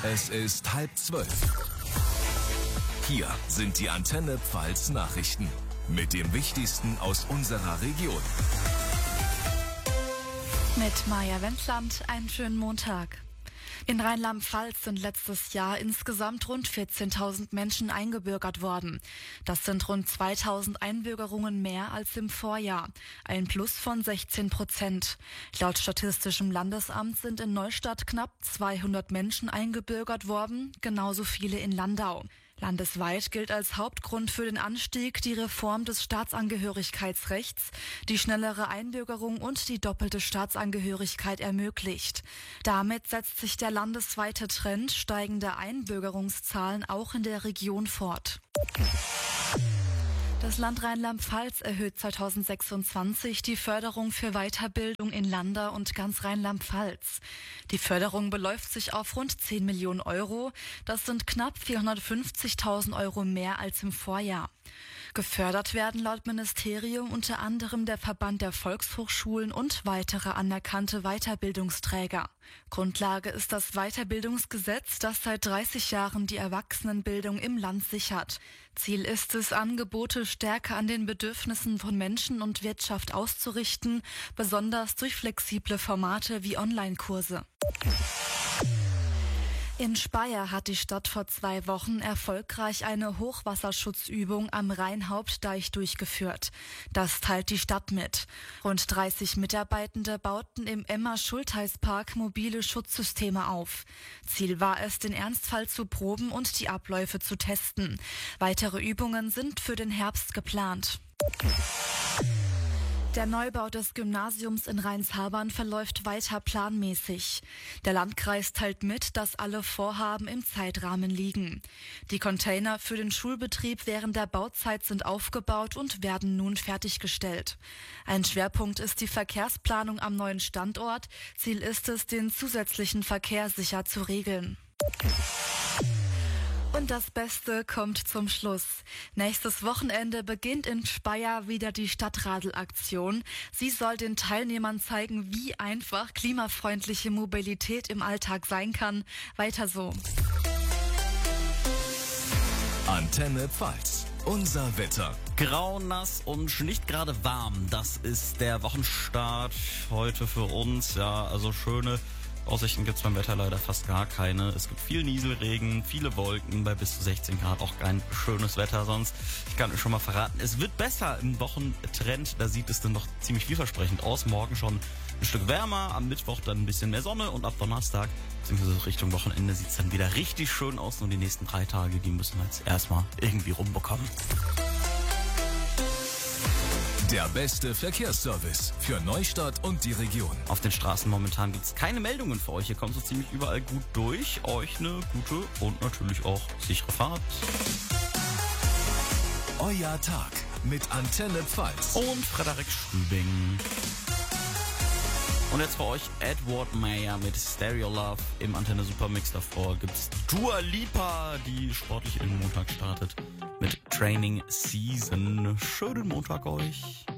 Es ist 11:30. Hier sind die Antenne Pfalz Nachrichten mit dem Wichtigsten aus unserer Region. Mit Maja Wendland, einen schönen Montag. In Rheinland-Pfalz sind letztes Jahr insgesamt rund 14.000 Menschen eingebürgert worden. Das sind rund 2.000 Einbürgerungen mehr als im Vorjahr. Ein Plus von 16%. Laut Statistischem Landesamt sind in Neustadt knapp 200 Menschen eingebürgert worden, genauso viele in Landau. Landesweit gilt als Hauptgrund für den Anstieg die Reform des Staatsangehörigkeitsrechts, die schnellere Einbürgerung und die doppelte Staatsangehörigkeit ermöglicht. Damit setzt sich der landesweite Trend steigender Einbürgerungszahlen auch in der Region fort. Das Land Rheinland-Pfalz erhöht 2026 die Förderung für Weiterbildung in Landau und ganz Rheinland-Pfalz. Die Förderung beläuft sich auf rund 10 Millionen Euro. Das sind knapp 450.000 Euro mehr als im Vorjahr. Gefördert werden laut Ministerium unter anderem der Verband der Volkshochschulen und weitere anerkannte Weiterbildungsträger. Grundlage ist das Weiterbildungsgesetz, das seit 30 Jahren die Erwachsenenbildung im Land sichert. Ziel ist es, Angebote stärker an den Bedürfnissen von Menschen und Wirtschaft auszurichten, besonders durch flexible Formate wie Online-Kurse. In Speyer hat die Stadt vor 2 Wochen erfolgreich eine Hochwasserschutzübung am Rhein-Hauptdeich durchgeführt. Das teilt die Stadt mit. Rund 30 Mitarbeitende bauten im Emma-Schultheiß-Park mobile Schutzsysteme auf. Ziel war es, den Ernstfall zu proben und die Abläufe zu testen. Weitere Übungen sind für den Herbst geplant. Der Neubau des Gymnasiums in Rheinshabern verläuft weiter planmäßig. Der Landkreis teilt mit, dass alle Vorhaben im Zeitrahmen liegen. Die Container für den Schulbetrieb während der Bauzeit sind aufgebaut und werden nun fertiggestellt. Ein Schwerpunkt ist die Verkehrsplanung am neuen Standort. Ziel ist es, den zusätzlichen Verkehr sicher zu regeln. Und das Beste kommt zum Schluss. Nächstes Wochenende beginnt in Speyer wieder die Stadtradl-Aktion. Sie soll den Teilnehmern zeigen, wie einfach klimafreundliche Mobilität im Alltag sein kann. Weiter so. Antenne Pfalz. Unser Wetter. Grau, nass und nicht gerade warm. Das ist der Wochenstart heute für uns. Ja, also schöne Aussichten gibt's beim Wetter leider fast gar keine. Es gibt viel Nieselregen, viele Wolken bei bis zu 16 Grad. Auch kein schönes Wetter sonst. Ich kann euch schon mal verraten, es wird besser im Wochentrend. Da sieht es dann doch ziemlich vielversprechend aus. Morgen schon ein Stück wärmer, am Mittwoch dann ein bisschen mehr Sonne und ab Donnerstag, beziehungsweise Richtung Wochenende, sieht's dann wieder richtig schön aus. Nur die nächsten 3 Tage, die müssen wir jetzt erstmal irgendwie rumbekommen. Der beste Verkehrsservice für Neustadt und die Region. Auf den Straßen momentan gibt's keine Meldungen für euch. Ihr kommt so ziemlich überall gut durch. Euch eine gute und natürlich auch sichere Fahrt. Euer Tag mit Antenne Pfalz. Und Frederik Strübing. Und jetzt für euch Edward Mayer mit Stereo Love im Antenne Supermix. Davor gibt's Dua Lipa, die sportlich in den Montag startet mit Training Season. Schönen Montag euch.